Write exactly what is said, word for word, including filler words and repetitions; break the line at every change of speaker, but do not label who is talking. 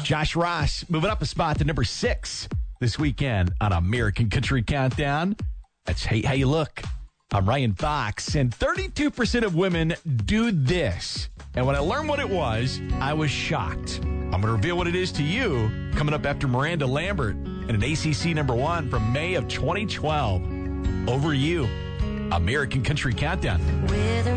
Josh Ross moving up a spot to number six this weekend on American Country Countdown. That's Hey How You Look. I'm Ryan Fox, and thirty-two percent of women do this. And when I learned what it was, I was shocked. I'm going to reveal what it is to you coming up after Miranda Lambert and an A C C number one from May of twenty twelve. Over You, American Country Countdown.